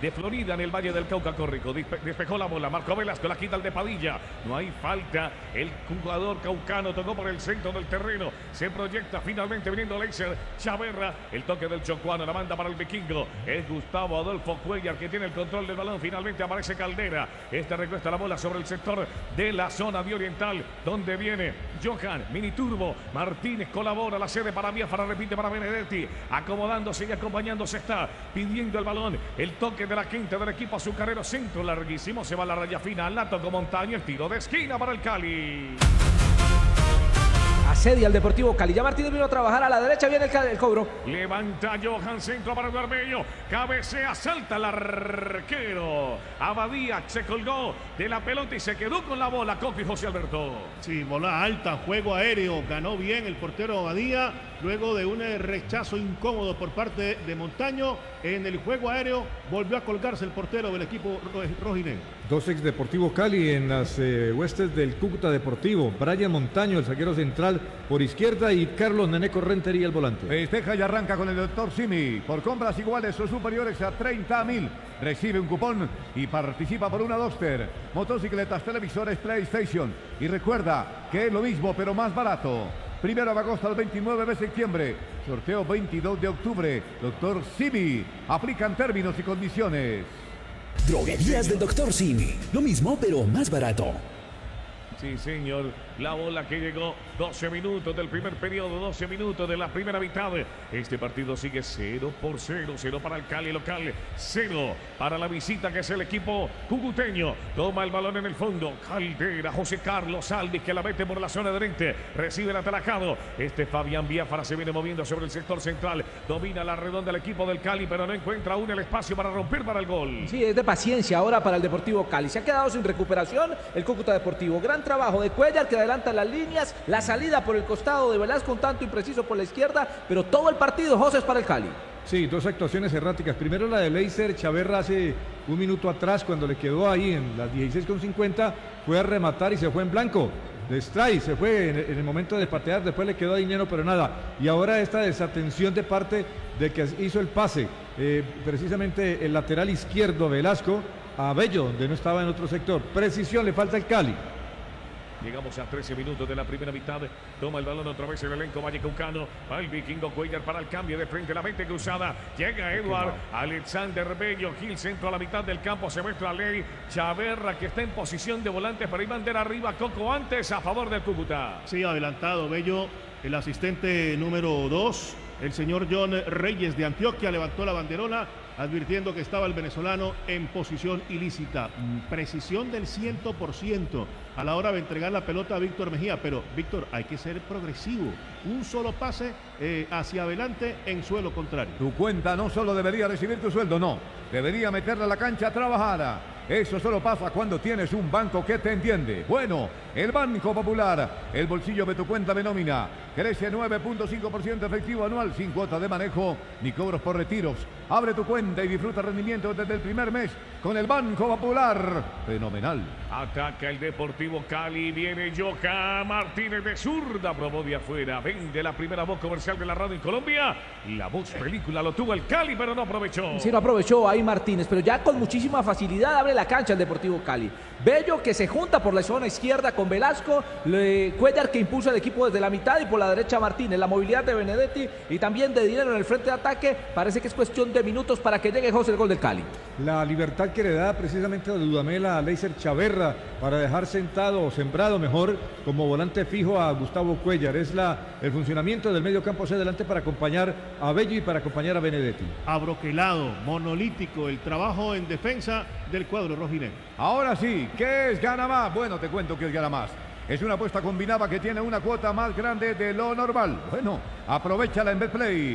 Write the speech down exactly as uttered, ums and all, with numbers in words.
de Florida en el Valle del Cauca, Córrico. Despe despejó la bola, marcó Velasco, la quita el de Padilla. No hay falta. El jugador caucano tocó por el centro del terreno. Se proyecta finalmente viniendo Leiser Chaverra. El toque del chocuano, la manda para el vikingo. Es Gustavo Adolfo Cuellar que tiene el control del balón. Finalmente aparece Caldera. Este recuesta la bola sobre el sector de la zona de oriental, donde viene Johan Miniturbo. Martínez colabora, la sede para Biafara, repite para Benedetti. Acomodándose y acompañándose está, pidiendo el balón. El toque de la quinta del equipo azucarero, centro larguísimo. Se va a la raya final, la tocó Montaño. El tiro de esquina para el Cali. Asedia al Deportivo Cali. Ya Martínez vino a trabajar a la derecha, viene el, el cobro. Levanta Johan, centro para el Arbello. Cabecea, salta el arquero. Abadía se colgó de la pelota y se quedó con la bola. Coqui José Alberto. Sí, bola alta, juego aéreo. Ganó bien el portero Abadía. Luego de un rechazo incómodo por parte de Montaño en el juego aéreo, volvió a colgarse el portero del equipo rojinegro. Dos ex Deportivo Cali en las eh, huestes del Cúcuta Deportivo. Brian Montaño, el zaguero central por izquierda, y Carlos Neneco Rentería, el volante. Festeja y arranca con el doctor Simi. Por compras iguales o superiores a treinta mil, recibe un cupón y participa por una Duster, motocicletas, televisores, PlayStation. Y recuerda que es lo mismo pero más barato. Primero de agosto al veintinueve de septiembre. Sorteo veintidós de octubre. Doctor Simi. Aplican términos y condiciones. Droguerías del doctor Simi. Lo mismo, pero más barato. Sí, señor. La bola que llegó, doce minutos del primer periodo, doce minutos de la primera mitad. Este partido sigue cero por cero, cero para el Cali local, cero para la visita, que es el equipo cucuteño. Toma el balón en el fondo, Caldera, José Carlos Alvis, que la mete por la zona de frente, recibe el atracado. Este Fabián Biafara se viene moviendo sobre el sector central, domina la redonda el equipo del Cali, pero no encuentra aún el espacio para romper para el gol. Sí, es de paciencia ahora para el Deportivo Cali. Se ha quedado sin recuperación el Cúcuta Deportivo. Gran trabajo de Cuellar, que adelanta las líneas, la salida por el costado de Velasco un tanto impreciso por la izquierda, pero todo el partido, José, es para el Cali. Sí, dos actuaciones erráticas. Primero la de Leiser Chaverra hace un minuto atrás, cuando le quedó ahí en las dieciséis con cincuenta, fue a rematar y se fue en blanco. De strike, se fue en, en el momento de patear, después le quedó a dinero, pero nada. Y ahora esta desatención de parte de que hizo el pase, eh, precisamente el lateral izquierdo Velasco a Bello, donde no estaba en otro sector. Precisión, le falta el Cali. Llegamos a trece minutos de la primera mitad. Toma el balón otra vez el elenco vallecaucano. Va el vikingo Cuellar para el cambio de frente. La mente cruzada. Llega Eduard. Alexander Bello. Gil centro a la mitad del campo. Se muestra Ley Chaverra, que está en posición de volante. Pero hay bandera arriba. Coco antes a favor del Cúcuta. Sí, adelantado Bello. El asistente número dos, el señor John Reyes de Antioquia, levantó la banderola advirtiendo que estaba el venezolano en posición ilícita. Precisión del cien por ciento a la hora de entregar la pelota a Víctor Mejía. Pero, Víctor, hay que ser progresivo. Un solo pase eh, hacia adelante en suelo contrario. Tu cuenta no solo debería recibir tu sueldo, no. Debería meterla a la cancha a trabajar. Eso solo pasa cuando tienes un banco que te entiende. Bueno, el Banco Popular, el bolsillo de tu cuenta de nómina, crece nueve punto cinco por ciento efectivo anual, sin cuota de manejo ni cobros por retiros. Abre tu cuenta y disfruta rendimiento desde el primer mes con el Banco Popular. Fenomenal. Ataca el Deportivo Cali, viene Johan Martínez de zurda, probó de afuera, vende la primera voz comercial de la radio en Colombia. La voz película lo tuvo el Cali, pero no aprovechó. Sí, no aprovechó ahí Martínez, pero ya con muchísima facilidad abre la cancha el Deportivo Cali. Bello, que se junta por la zona izquierda con Velasco, le, Cuellar, que impulsa el equipo desde la mitad, y por la derecha Martínez. La movilidad de Benedetti y también de Dinero en el frente de ataque. Parece que es cuestión de minutos para que llegue José el gol del Cali. La libertad que le da precisamente a Dudamel a Leiser Chaverra para dejar sentado o sembrado mejor como volante fijo a Gustavo Cuellar. Es la, el funcionamiento del medio campo hacia adelante para acompañar a Bello y para acompañar a Benedetti. Abroquelado, monolítico el trabajo en defensa del cuadro rojinegro. Ahora sí, ¿qué es Gana Más? Bueno, te cuento que es Gana Más. Es una apuesta combinada que tiene una cuota más grande de lo normal. Bueno, aprovechala en Betplay.